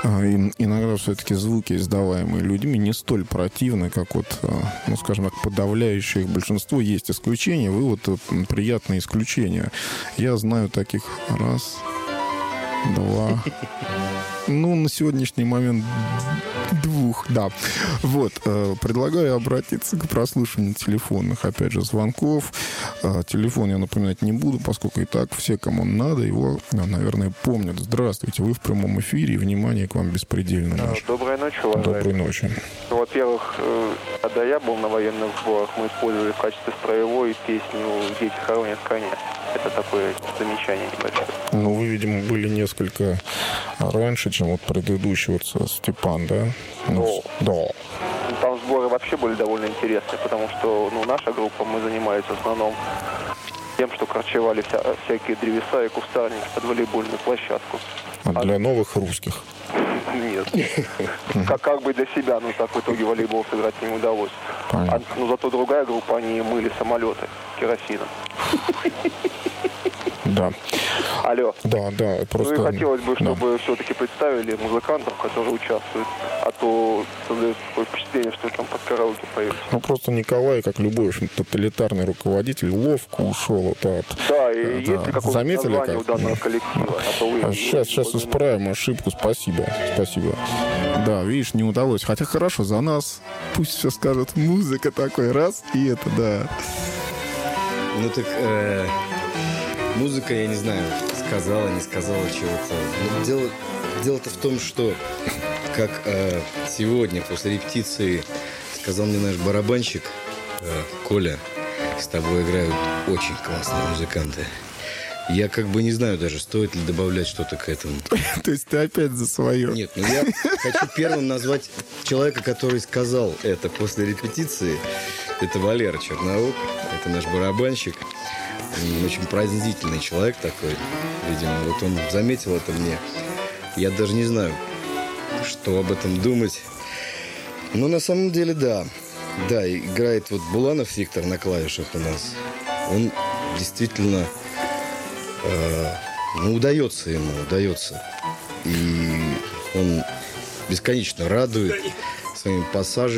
иногда все-таки звуки, издаваемые людьми, не столь противны, как вот, ну, скажем так, подавляющее их большинство. Есть исключения, вы вот приятные исключения. Я знаю таких раз, два... Ну, на сегодняшний момент двух, да. Вот, предлагаю обратиться к прослушиванию телефонных, опять же, звонков. Телефон я напоминать не буду, поскольку и так все, кому надо, его, наверное, помнят. Здравствуйте, вы в прямом эфире, и внимание к вам беспредельно наше. Доброй ночи, уважаемый. Доброй ночи. Ну, во-первых, когда я был на военных сборах, мы использовали в качестве строевой песню «Дети хоронят коня». Это такое замечание небольшое. Ну, вы, видимо, были несколько раньше, чем вот предыдущий вот Степан, да? Ну, да. Там сборы вообще были довольно интересные, потому что, ну, наша группа, мы занимались в основном тем, что корчевали всякие древеса и кустарники под волейбольную площадку. А для новых русских? Нет. Как бы для себя, но так в итоге волейбол сыграть не удалось. Но зато другая группа, они мыли самолеты керосином. Да. Алло. Да, просто... Ну и хотелось бы, чтобы все-таки представили музыкантов, которые участвуют, а то создается такое впечатление, что там под караоке поют. Ну просто Николай, как любой, в общем, тоталитарный руководитель, ловко ушел вот от... Да, и есть ли какое-то название у данного коллектива? Сейчас исправим ошибку, спасибо. Да, видишь, не удалось. Хотя хорошо, за нас пусть все скажут, музыка такой, раз, и это, да. Ну так... Музыка, я не знаю, сказала, не сказала чего-то. Но дело-то в том, что как сегодня после репетиции сказал мне наш барабанщик Коля, с тобой играют очень классные музыканты. Я как бы не знаю даже, стоит ли добавлять что-то к этому. То есть ты опять за свое? Нет, ну я хочу первым назвать человека, который сказал это после репетиции. Это Валера Черноук, это наш барабанщик. Очень пронзительный человек такой, видимо. Вот он заметил это мне. Я даже не знаю, что об этом думать. Но на самом деле, да. Да, играет вот Буланов Виктор на клавишах у нас. Он действительно... удается ему. И он бесконечно радует своими пассажами.